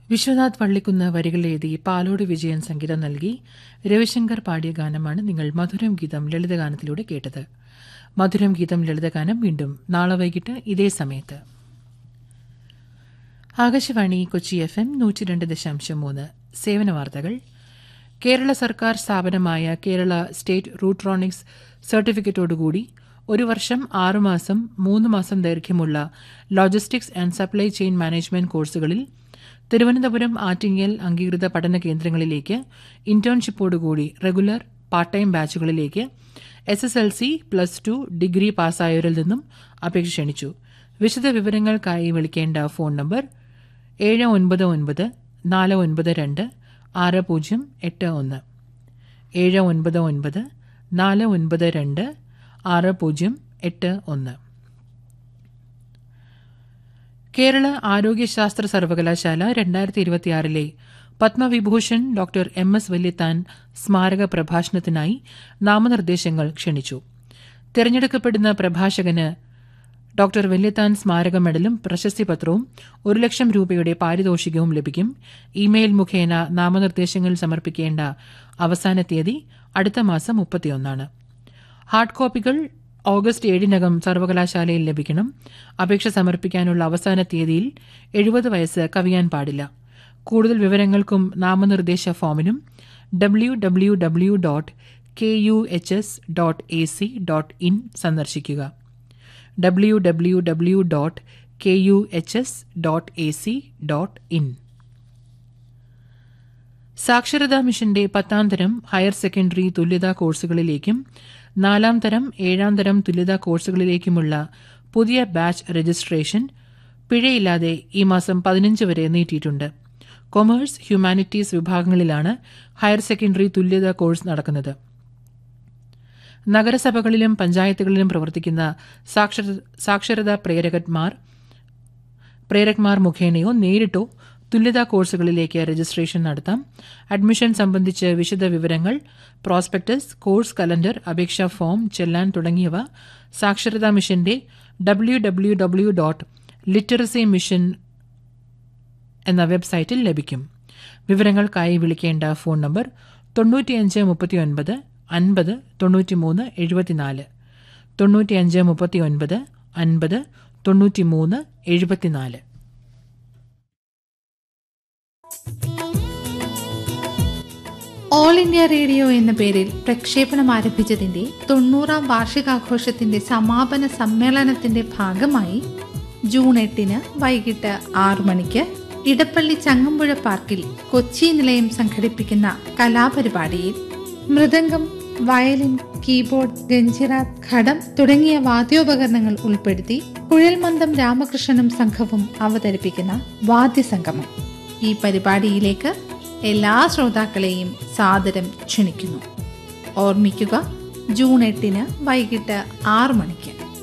വിശ്വനാഥ് വള്ളിക്കുന്ന് വരികൾ എഴുതി പാലോട് വിജയൻ സംഗീതം നൽകി രവിശങ്കർ പാടിയ ഗാനമാണ് നിങ്ങൾ മധുരം ഗീതം ലളിതഗാനത്തിലൂടെ കേട്ടത്. മധുരം ഗീതം ലളിതഗാനം വീണ്ടും നാളെ വൈകിട്ട് ഇതേ സമയത്ത്. ആകാശവാണി കൊച്ചി FM 102.3 സേവന വാർത്തകൾ. കേരള സർക്കാർ സ്ഥാപനമായ കേരള സ്റ്റേറ്റ് റൂട്രോണിക്സ് സർട്ടിഫിക്കറ്റോടുകൂടി 1 വർഷം 6 മാസം 3 മാസം ദൈർഘ്യമുള്ള logistics and supply chain management കോഴ്സുകളിൽ തിരുവനന്തപുരം ആറ്റിങ്ങൽ അംഗീകൃത പഠന കേന്ദ്രങ്ങളിലേക്ക് ഇന്റേൺഷിപ്പോടുകൂടി regular part time ബാച്ചുകളിലേക്ക് SSLC, +2, degree പാസ്സായവരിൽ നിന്നും അപേക്ഷ ക്ഷണിച്ചു. വിശദ വിവരങ്ങൾക്കായി വിളിക്കേണ്ട ഫോൺ നമ്പർ 799 492 6081 799 492 6081. കേരള ആരോഗ്യശാസ്ത്ര സർവകലാശാല 2026 പത്മവിഭൂഷൺ ഡോക്ടർ MS വല്യത്താൻ സ്മാരക പ്രഭാഷണത്തിനായി നാമനിർദ്ദേശങ്ങൾ ക്ഷണിച്ചു. തിരഞ്ഞെടുക്കപ്പെടുന്ന പ്രഭാഷകന് ഡോക്ടർ വല്യത്താൻ സ്മാരക മെഡലും പ്രശസ്തിപത്രവും 1 ലക്ഷം രൂപയുടെ പാരിതോഷികവും ലഭിക്കും. ഇമെയിൽ മുഖേന നാമനിർദ്ദേശങ്ങൾ സമർപ്പിക്കേണ്ട അവസാന തീയതി അടുത്ത മാസം 31. ഹാർഡ് കോപ്പികൾ ഓഗസ്റ്റ് 7 സർവകലാശാലയിൽ ലഭിക്കണം. അപേക്ഷ സമർപ്പിക്കാനുള്ള അവസാന തീയതിയിൽ 70 വയസ്സ് കവിയാൻ പാടില്ല. കൂടുതൽ വിവരങ്ങൾക്കും നാമനിർദ്ദേശ ഫോമിനും www.kuhs.ac.in സന്ദർശിക്കുക. www.kuhs.ac.in. സാക്ഷരതാ മിഷന്റെ 10ാം തരം ഹയർ സെക്കൻഡറി തുല്യതാ കോഴ്സുകളിലേക്കും 4ാം തരം 7ാം തരം തുല്യതാ കോഴ്സുകളിലേക്കുമുള്ള പുതിയ ബാച്ച് രജിസ്ട്രേഷൻ പിഴയില്ലാതെ ഈ മാസം 15 വരെ നീട്ടിയിട്ടുണ്ട്. കൊമേഴ്സ്, ഹ്യൂമാനിറ്റീസ് വിഭാഗങ്ങളിലാണ് ഹയർ സെക്കൻഡറി തുല്യതാ കോഴ്സ് നടക്കുന്നത്. നഗരസഭകളിലും പഞ്ചായത്തുകളിലും പ്രവർത്തിക്കുന്ന സാക്ഷരതാ പ്രേരകന്മാർ മുഖേനയോ നേരിട്ടോ തുല്യതാ കോഴ്സുകളിലേക്ക് രജിസ്ട്രേഷൻ നടത്താം. അഡ്മിഷൻ സംബന്ധിച്ച് വിശദ വിവരങ്ങൾ, പ്രോസ്പെക്ടസ്, കോഴ്സ് കലണ്ടർ, അപേക്ഷാ ഫോം, ചെല്ലാൻ തുടങ്ങിയവ സാക്ഷരതാ മിഷന്റെ www.literacymission എന്ന വെബ്സൈറ്റിൽ ലഭിക്കും. വിവരങ്ങൾക്കായി വിളിക്കേണ്ട phone number 9539 50 93 74 9539 50 93 74. All India radio എന്ന പേരിൽ പ്രക്ഷേപണം ആരംഭിച്ചതിന്റെ 90ാം വാർഷികാഘോഷത്തിന്റെ സമാപന സമ്മേളനത്തിന്റെ ഭാഗമായി ജൂൺ 8 വൈകിട്ട് 6 മണിക്ക് ഇടപ്പള്ളി ചങ്ങമ്പുഴ പാർക്കിൽ കൊച്ചി നിലയം സംഘടിപ്പിക്കുന്ന കലാപരിപാടിയിൽ മൃദംഗം, വയലിൻ, കീബോർഡ്, ഗഞ്ചിറ, ഘടം തുടങ്ങിയ വാദ്യോപകരണങ്ങൾ ഉൾപ്പെടുത്തി കുഴൽമന്ദം രാമകൃഷ്ണനും സംഘവും അവതരിപ്പിക്കുന്ന വാദ്യസംഗമം. ഈ പരിപാടിയിലേക്ക് എല്ലാ ശ്രോതാക്കളെയും സാദരം ക്ഷണിക്കുന്നു. ഓർമ്മിക്കുക, ജൂൺ 8 വൈകിട്ട് 6 മണിക്ക്.